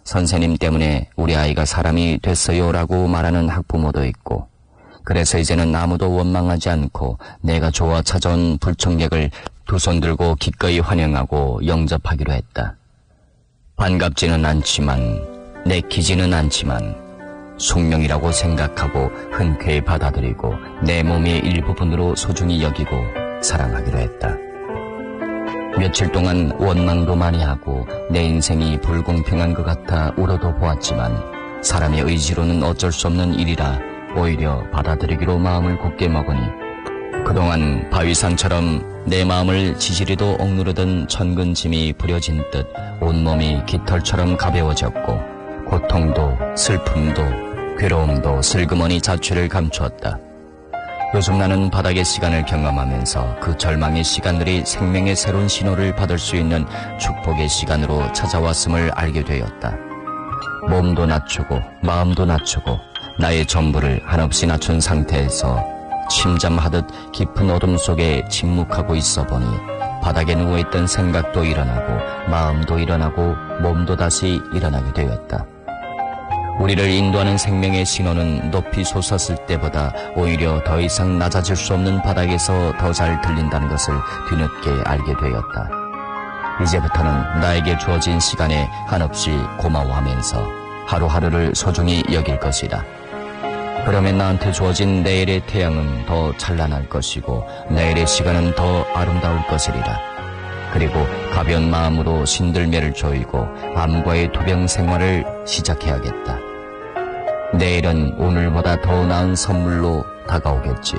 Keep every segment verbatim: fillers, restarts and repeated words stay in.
선생님 때문에 우리 아이가 사람이 됐어요라고 말하는 학부모도 있고, 그래서 이제는 아무도 원망하지 않고 내가 좋아 찾아온 불청객을 두 손 들고 기꺼이 환영하고 영접하기로 했다. 반갑지는 않지만 내키지는 않지만 숙명이라고 생각하고 흔쾌히 받아들이고 내 몸의 일부분으로 소중히 여기고 사랑하기로 했다. 며칠 동안 원망도 많이 하고 내 인생이 불공평한 것 같아 울어도 보았지만 사람의 의지로는 어쩔 수 없는 일이라 오히려 받아들이기로 마음을 굳게 먹으니 그동안 바위산처럼 내 마음을 지지리도 억누르던 천근 짐이 부려진 듯 온몸이 깃털처럼 가벼워졌고 고통도 슬픔도 괴로움도 슬그머니 자취를 감추었다. 요즘 나는 바닥의 시간을 경험하면서 그 절망의 시간들이 생명의 새로운 신호를 받을 수 있는 축복의 시간으로 찾아왔음을 알게 되었다. 몸도 낮추고 마음도 낮추고 나의 전부를 한없이 낮춘 상태에서 침잠하듯 깊은 어둠 속에 침묵하고 있어 보니 바닥에 누워있던 생각도 일어나고 마음도 일어나고 몸도 다시 일어나게 되었다. 우리를 인도하는 생명의 신호는 높이 솟았을 때보다 오히려 더 이상 낮아질 수 없는 바닥에서 더 잘 들린다는 것을 뒤늦게 알게 되었다. 이제부터는 나에게 주어진 시간에 한없이 고마워하면서 하루하루를 소중히 여길 것이다. 그러면 나한테 주어진 내일의 태양은 더 찬란할 것이고 내일의 시간은 더 아름다울 것이리라. 그리고 가벼운 마음으로 신들매를 조이고 암과의 도병 생활을 시작해야겠다. 내일은 오늘보다 더 나은 선물로 다가오겠지.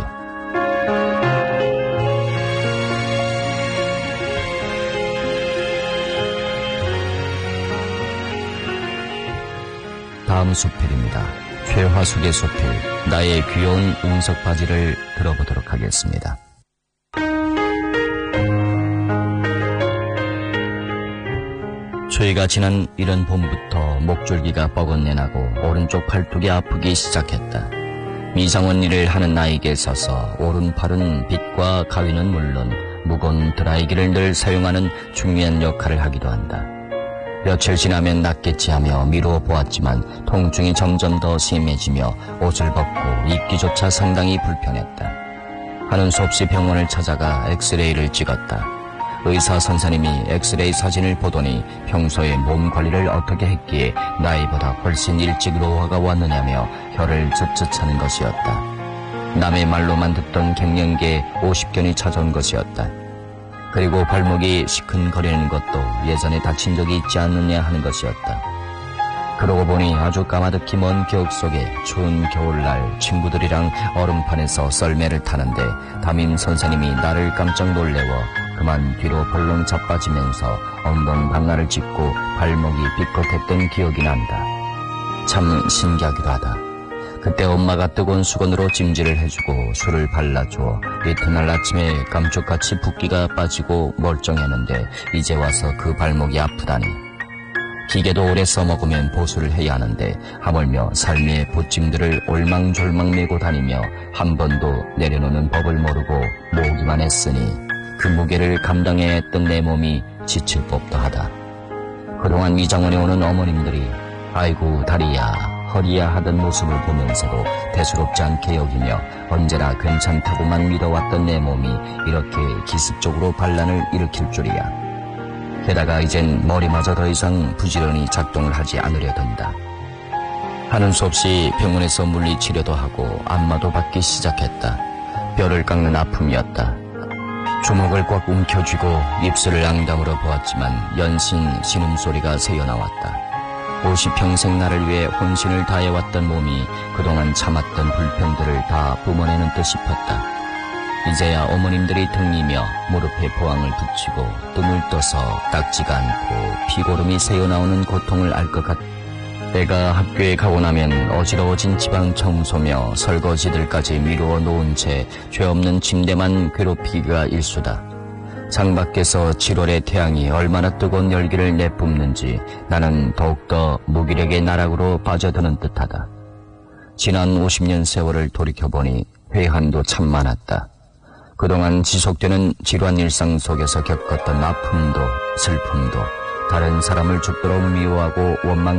다음 수필입니다. 최화숙의 수필, 나의 귀여운 운석 바지를 들어보도록 하겠습니다. 추위가 지난 이른 봄부터 목줄기가 뻐근내나고 오른쪽 팔뚝이 아프기 시작했다. 미장원 일을 하는 나에게 있어서 오른팔은 빛과 가위는 물론 무거운 드라이기를 늘 사용하는 중요한 역할을 하기도 한다. 며칠 지나면 낫겠지 하며 미루어 보았지만 통증이 점점 더 심해지며 옷을 벗고 입기조차 상당히 불편했다. 하는 수 없이 병원을 찾아가 엑스레이를 찍었다. 의사 선생님이 엑스레이 사진을 보더니 평소에 몸 관리를 어떻게 했기에 나이보다 훨씬 일찍 노화가 왔느냐며 혀를 쯧쯧하는 것이었다. 남의 말로만 듣던 갱년기에 오십견이 찾아온 것이었다. 그리고 발목이 시큰거리는 것도 예전에 다친 적이 있지 않느냐 하는 것이었다. 그러고 보니 아주 까마득히 먼 기억 속에 추운 겨울날 친구들이랑 얼음판에서 썰매를 타는데 담임 선생님이 나를 깜짝 놀래워 그만 뒤로 벌렁 자빠지면서 엉덩 방아를 짚고 발목이 삐끗했던 기억이 난다. 참 신기하기도 하다. 그때 엄마가 뜨거운 수건으로 찜질을 해주고 술을 발라주어 이튿날 아침에 감쪽같이 붓기가 빠지고 멀쩡했는데 이제 와서 그 발목이 아프다니. 기계도 오래 써먹으면 보수를 해야 하는데 하물며 삶의 보찜들을 올망졸망 메고 다니며 한 번도 내려놓는 법을 모르고 모으기만 했으니 그 무게를 감당해야 했던 내 몸이 지칠 법도 하다. 그동안 미장원에 오는 어머님들이 아이고 다리야 허리야 하던 모습을 보면서도 대수롭지 않게 여기며 언제나 괜찮다고만 믿어왔던 내 몸이 이렇게 기습적으로 반란을 일으킬 줄이야. 게다가 이젠 머리마저 더 이상 부지런히 작동을 하지 않으려 든다. 하는 수 없이 병원에서 물리치료도 하고 안마도 받기 시작했다. 뼈를 깎는 아픔이었다. 주먹을 꽉 움켜쥐고 입술을 앙담으로 보았지만 연신 신음소리가 새어나왔다. 오십 평생 나를 위해 혼신을 다해왔던 몸이 그동안 참았던 불편들을 다 뿜어내는 듯 싶었다. 이제야 어머님들이 등이며 무릎에 보왕을 붙이고 뜸을 떠서 닦지가 않고 피고름이 새어나오는 고통을 알 것 같다. 내가 학교에 가고 나면 어지러워진 지방 청소며 설거지들까지 미루어 놓은 채 죄 없는 침대만 괴롭히기가 일수다. 창밖에서 칠월의 태양이 얼마나 뜨거운 열기를 내뿜는지 나는 더욱더 무기력의 나락으로 빠져드는 듯하다. 지난 오십 년 세월을 돌이켜보니 회한도 참 많았다. 그동안 지속되는 지루한 일상 속에서 겪었던 아픔도 슬픔도 다른 사람을 죽도록 미워하고 원망